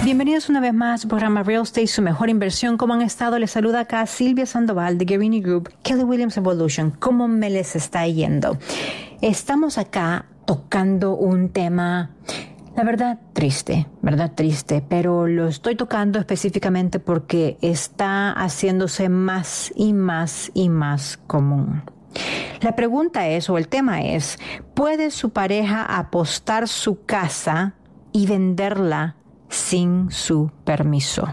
Bienvenidos una vez más a su programa Real Estate, su mejor inversión. ¿Cómo han estado? Les saluda acá Silvia Sandoval de Guerini Group, Keller Williams Evolution. ¿Cómo me les está yendo? Estamos acá tocando un tema, la verdad triste, pero lo estoy tocando específicamente porque está haciéndose más y más y más común. La pregunta es, o el tema es, ¿puede su pareja apostar su casa y venderla sin su permiso?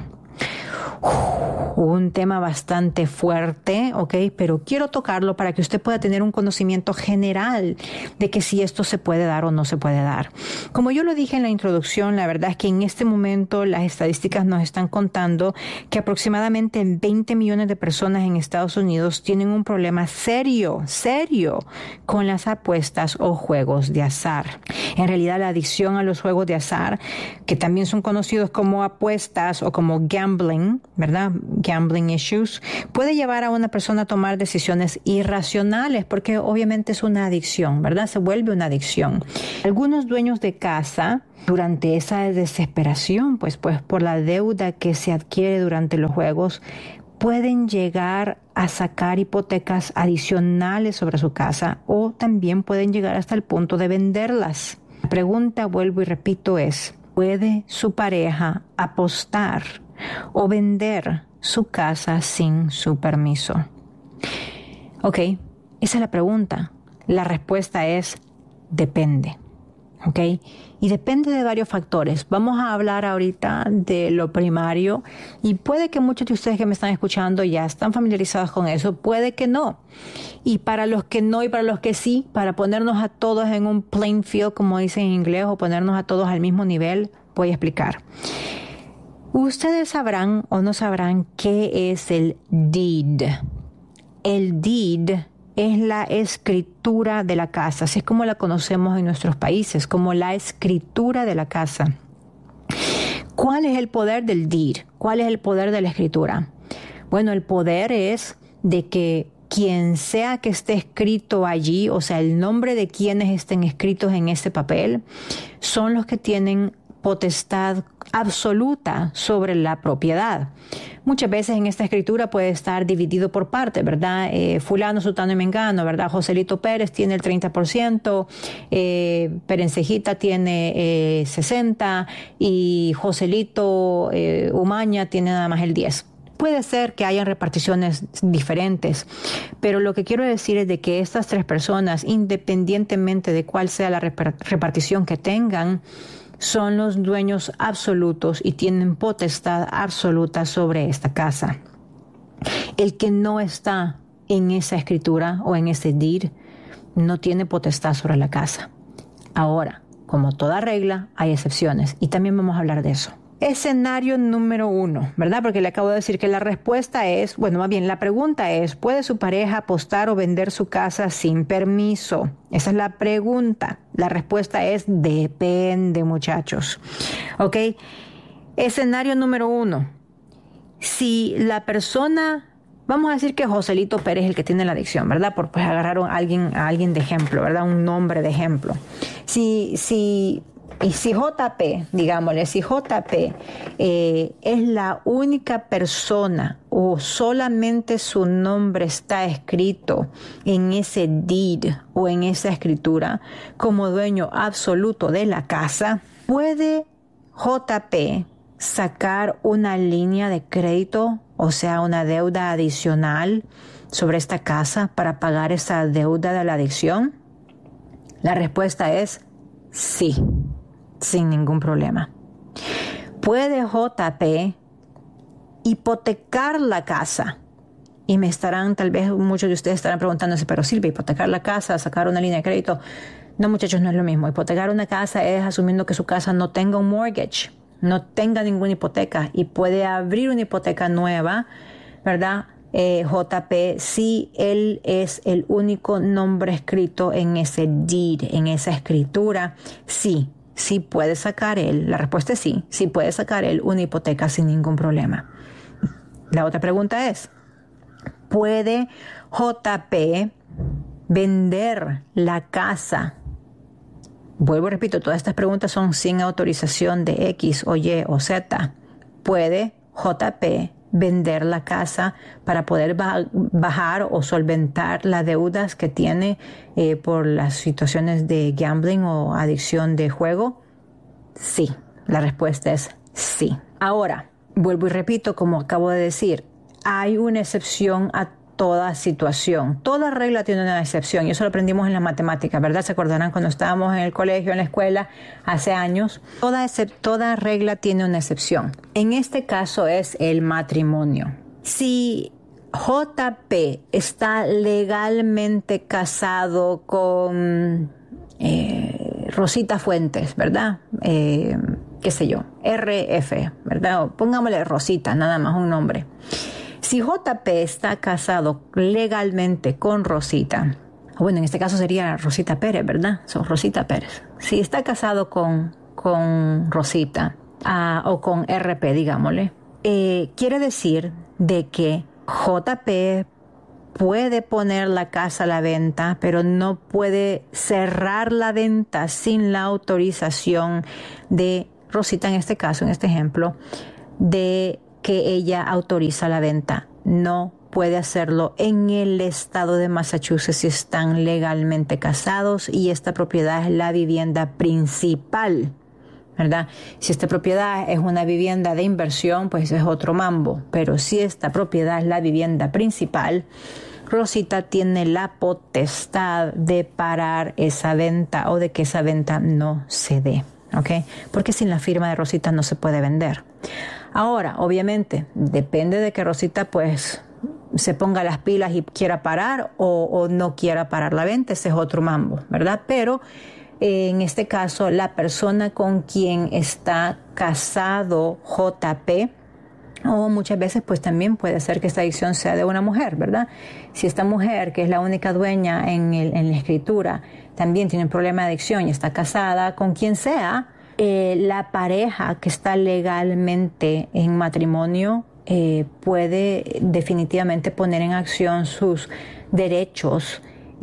Un tema bastante fuerte, ¿ok? Pero quiero tocarlo para que usted pueda tener un conocimiento general de que si esto se puede dar o no se puede dar. Como yo lo dije en la introducción, la verdad es que en este momento las estadísticas nos están contando que aproximadamente 20 millones de personas en Estados Unidos tienen un problema serio con las apuestas o juegos de azar. En realidad, la adicción a los juegos de azar, que también son conocidos como apuestas o como gambling, ¿verdad? Gambling issues, puede llevar a una persona a tomar decisiones irracionales porque obviamente es una adicción, ¿verdad? Se vuelve una adicción. Algunos dueños de casa, durante esa desesperación, pues por la deuda que se adquiere durante los juegos, pueden llegar a sacar hipotecas adicionales sobre su casa o también pueden llegar hasta el punto de venderlas. La pregunta, vuelvo y repito, es, ¿puede su pareja apostar o vender su casa sin su permiso? Ok, esa es la pregunta. La respuesta es depende. ¿Ok? Y depende de varios factores. Vamos a hablar ahorita de lo primario y puede que muchos de ustedes que me están escuchando ya están familiarizados con eso, puede que no. Y para los que no y para los que sí, para ponernos a todos en un playing field, como dicen en inglés, o ponernos a todos al mismo nivel, voy a explicar. Ustedes sabrán o no sabrán qué es el deed. El deed es la escritura de la casa, así es como la conocemos en nuestros países, como la escritura de la casa. ¿Cuál es el poder del deed? ¿Cuál es el poder de la escritura? Bueno, el poder es de que quien sea que esté escrito allí, o sea, el nombre de quienes estén escritos en ese papel, son los que tienen potestad absoluta sobre la propiedad. Muchas veces en esta escritura puede estar dividido por partes, ¿verdad? Fulano, sutano y mengano, ¿verdad? Joselito Pérez tiene el 30%, Perencejita tiene 60% y Joselito Umaña tiene nada más el 10%. Puede ser que hayan reparticiones diferentes, pero lo que quiero decir es de que estas tres personas, independientemente de cuál sea la repartición que tengan, son los dueños absolutos y tienen potestad absoluta sobre esta casa. El que no está en esa escritura o en ese deed no tiene potestad sobre la casa. Ahora, como toda regla, hay excepciones y también vamos a hablar de eso. Escenario número 1, ¿verdad? Porque le acabo de decir que la respuesta es, bueno, más bien la pregunta es, ¿puede su pareja apostar o vender su casa sin permiso? Esa es la pregunta. La respuesta es depende, muchachos. ¿Ok? Escenario número 1. Si la persona, vamos a decir que Joselito Pérez es el que tiene la adicción, ¿verdad? Por pues agarraron a alguien de ejemplo, ¿verdad? Un nombre de ejemplo. Si JP, digámosle, si JP es la única persona o solamente su nombre está escrito en ese deed o en esa escritura como dueño absoluto de la casa, ¿puede JP sacar una línea de crédito, o sea, una deuda adicional sobre esta casa para pagar esa deuda de la adicción? La respuesta es sí. Sin ningún problema. ¿Puede JP hipotecar la casa? Y me estarán, tal vez muchos de ustedes estarán preguntándose, pero Silvia, hipotecar la casa, sacar una línea de crédito. No, muchachos, no es lo mismo. Hipotecar una casa es asumiendo que su casa no tenga un mortgage, no tenga ninguna hipoteca y puede abrir una hipoteca nueva, ¿verdad? JP, si él es el único nombre escrito en ese deed, en esa escritura, sí puede sacar él, la respuesta es sí puede sacar él una hipoteca sin ningún problema. La otra pregunta es, ¿puede JP vender la casa Vuelvo y repito, todas estas preguntas son sin autorización de X o Y o Z. ¿Puede JP vender la casa para poder bajar o solventar las deudas que tiene por las situaciones de gambling o adicción de juego? Sí, la respuesta es sí. Ahora, vuelvo y repito, como acabo de decir, hay una excepción a toda situación. Toda regla tiene una excepción y eso lo aprendimos en la matemática, ¿verdad? ¿Se acordarán cuando estábamos en el colegio, en la escuela, hace años? Toda regla tiene una excepción. En este caso es el matrimonio. Si JP está legalmente casado con Rosita Fuentes, ¿verdad? Qué sé yo, RF, ¿verdad? Pongámosle Rosita, nada más un nombre. Si JP está casado legalmente con Rosita, bueno, en este caso sería Rosita Pérez, ¿verdad? Rosita Pérez. Si está casado con Rosita o con RP, digámosle, quiere decir de que JP puede poner la casa a la venta, pero no puede cerrar la venta sin la autorización de Rosita, en este caso, en este ejemplo, de que ella autoriza la venta. No puede hacerlo en el estado de Massachusetts si están legalmente casados y esta propiedad es la vivienda principal, ¿verdad? Si esta propiedad es una vivienda de inversión, pues es otro mambo. Pero si esta propiedad es la vivienda principal, Rosita tiene la potestad de parar esa venta o de que esa venta no se dé, ¿ok? Porque sin la firma de Rosita no se puede vender. Ahora, obviamente, depende de que Rosita pues se ponga las pilas y quiera parar o no quiera parar la venta, ese es otro mambo, ¿verdad? Pero en este caso, la persona con quien está casado JP, o muchas veces pues también puede ser que esta adicción sea de una mujer, ¿verdad? Si esta mujer, que es la única dueña en la escritura, también tiene un problema de adicción y está casada con quien sea, la pareja que está legalmente en matrimonio puede definitivamente poner en acción sus derechos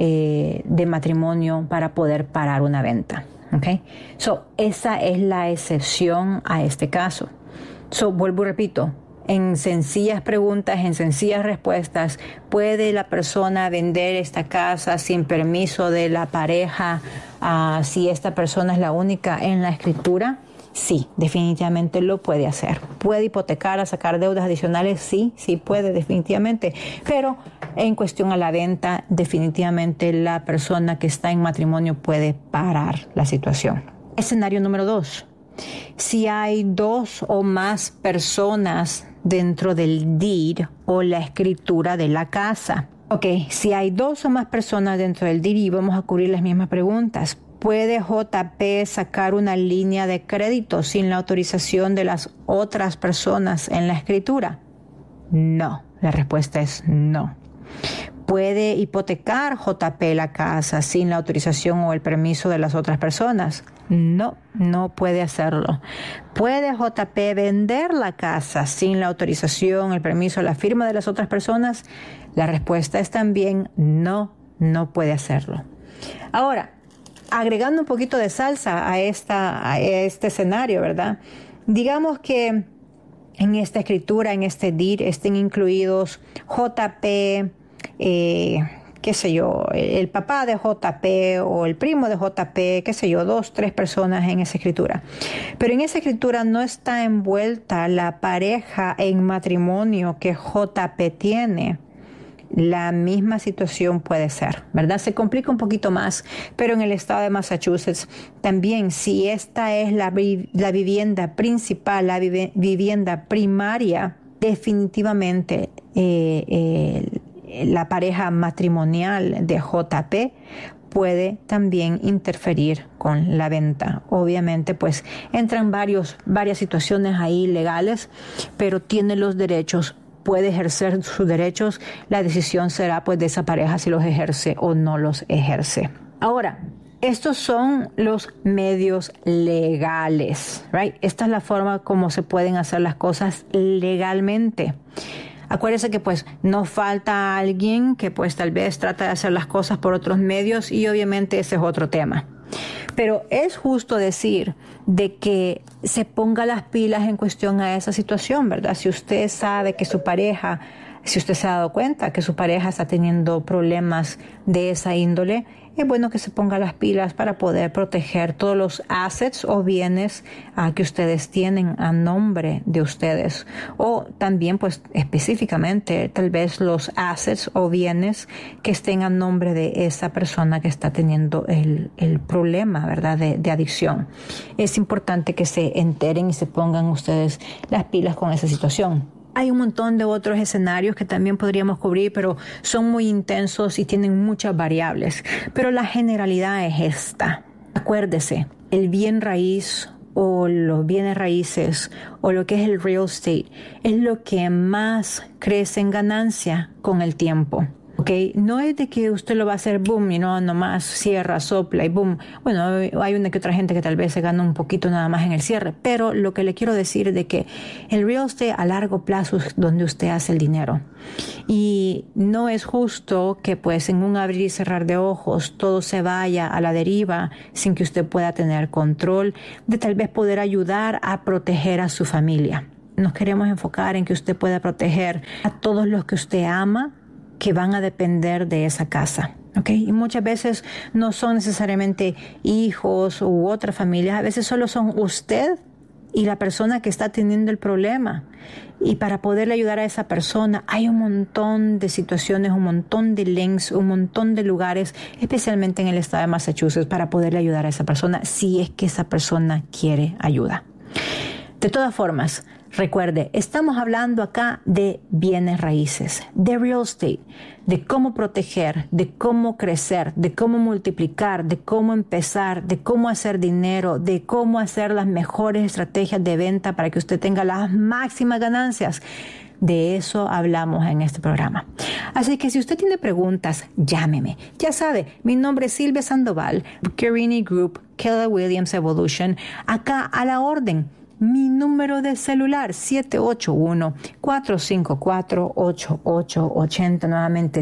de matrimonio para poder parar una venta. ¿Okay? Esa es la excepción a este caso. Vuelvo y repito, en sencillas preguntas, en sencillas respuestas, ¿puede la persona vender esta casa sin permiso de la pareja si esta persona es la única en la escritura? Sí, definitivamente lo puede hacer. ¿Puede hipotecar, sacar deudas adicionales? Sí puede, definitivamente. Pero en cuestión a la venta, definitivamente la persona que está en matrimonio puede parar la situación. Escenario número 2. Si hay 2 o más personas dentro del deed o la escritura de la casa. Ok, si hay 2 o más personas dentro del deed, y vamos a cubrir las mismas preguntas. ¿Puede JP sacar una línea de crédito sin la autorización de las otras personas en la escritura? No, la respuesta es no. ¿Puede hipotecar JP la casa sin la autorización o el permiso de las otras personas? No, no puede hacerlo. ¿Puede JP vender la casa sin la autorización, el permiso, la firma de las otras personas? La respuesta es también no, no puede hacerlo. Ahora, agregando un poquito de salsa a este escenario, ¿verdad? Digamos que en esta escritura, en este deed, estén incluidos JP, qué sé yo, el papá de JP o el primo de JP, qué sé yo, 2, 3 personas en esa escritura. Pero en esa escritura no está envuelta la pareja en matrimonio que JP tiene. La misma situación puede ser, ¿verdad? Se complica un poquito más, pero en el estado de Massachusetts también, si esta es la vivienda principal, la vivienda primaria, definitivamente la pareja matrimonial de JP puede también interferir con la venta. Obviamente, pues entran varias situaciones ahí legales, pero tiene los derechos, puede ejercer sus derechos. La decisión será pues de esa pareja si los ejerce o no los ejerce. Ahora, estos son los medios legales, right? Esta es la forma como se pueden hacer las cosas legalmente. Acuérdense que pues no falta alguien que pues tal vez trata de hacer las cosas por otros medios y obviamente ese es otro tema. Pero es justo decir de que se ponga las pilas en cuestión a esa situación, ¿verdad? Si usted sabe que su pareja, si usted se ha dado cuenta que su pareja está teniendo problemas de esa índole, es bueno que se ponga las pilas para poder proteger todos los assets o bienes que ustedes tienen a nombre de ustedes. O también, pues, específicamente, tal vez los assets o bienes que estén a nombre de esa persona que está teniendo el problema, ¿verdad?, de adicción. Es importante que se enteren y se pongan ustedes las pilas con esa situación. Hay un montón de otros escenarios que también podríamos cubrir, pero son muy intensos y tienen muchas variables. Pero la generalidad es esta. Acuérdese, el bien raíz o los bienes raíces o lo que es el real estate es lo que más crece en ganancia con el tiempo. Okay. No es de que usted lo va a hacer boom y no nomás cierra, sopla y boom. Bueno, hay una que otra gente que tal vez se gana un poquito nada más en el cierre, pero lo que le quiero decir es de que el real estate a largo plazo es donde usted hace el dinero. Y no es justo que pues en un abrir y cerrar de ojos todo se vaya a la deriva sin que usted pueda tener control de tal vez poder ayudar a proteger a su familia. Nos queremos enfocar en que usted pueda proteger a todos los que usted ama, que van a depender de esa casa. ¿Okay? Y muchas veces no son necesariamente hijos u otras familias, a veces solo son usted y la persona que está teniendo el problema. Y para poderle ayudar a esa persona hay un montón de situaciones, un montón de links, un montón de lugares, especialmente en el estado de Massachusetts, para poderle ayudar a esa persona si es que esa persona quiere ayuda. De todas formas, recuerde, estamos hablando acá de bienes raíces, de real estate, de cómo proteger, de cómo crecer, de cómo multiplicar, de cómo empezar, de cómo hacer dinero, de cómo hacer las mejores estrategias de venta para que usted tenga las máximas ganancias. De eso hablamos en este programa. Así que si usted tiene preguntas, llámeme. Ya sabe, mi nombre es Silvia Sandoval, Carini Group, Keller Williams Evolution, acá a la orden. Mi número de celular, 781-454-8880, nuevamente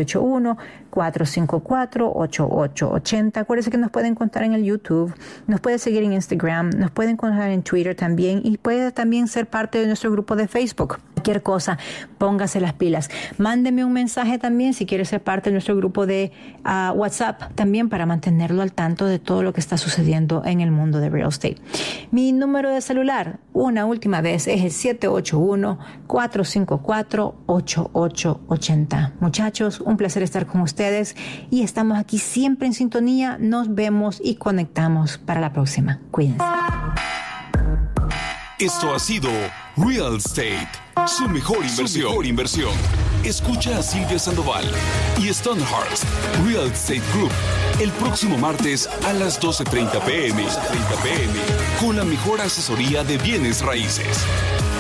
781-454-8880. Acuérdense que nos pueden encontrar en el YouTube, nos puede seguir en Instagram, nos pueden encontrar en Twitter también y puede también ser parte de nuestro grupo de Facebook. Cualquier cosa, póngase las pilas. Mándeme un mensaje también si quiere ser parte de nuestro grupo de WhatsApp, también para mantenerlo al tanto de todo lo que está sucediendo en el mundo de real estate. Mi número de celular, una última vez, es el 781-454-8880. Muchachos, un placer estar con ustedes y estamos aquí siempre en sintonía. Nos vemos y conectamos para la próxima. Cuídense. Esto ha sido Real Estate, su mejor inversión. Escucha a Silvia Sandoval y Stoneheart Real Estate Group el próximo martes a las 12:30 p.m. con la mejor asesoría de bienes raíces.